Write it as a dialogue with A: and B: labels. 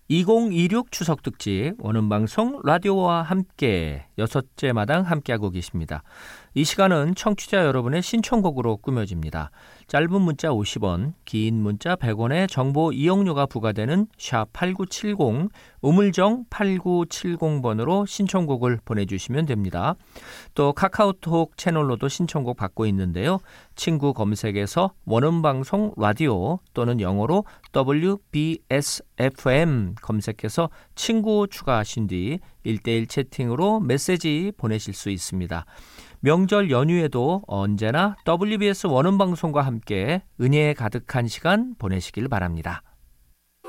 A: 2026 추석 특집 원음방송 라디오와 함께 여섯째 마당 함께하고 계십니다. 이 시간은 청취자 여러분의 신청곡으로 꾸며집니다. 짧은 문자 50원, 긴 문자 100원의 정보 이용료가 부과되는 샵8970, 우물정 8970번으로 신청곡을 보내주시면 됩니다. 또 카카오톡 채널로도 신청곡 받고 있는데요. 친구 검색에서 원음방송 라디오 또는 영어로 WBSFM 검색해서 친구 추가하신 뒤 1대1 채팅으로 메시지 보내실 수 있습니다. 명절 연휴에도 언제나 WBS 원음방송과 함께 은혜 가득한 시간 보내시길 바랍니다.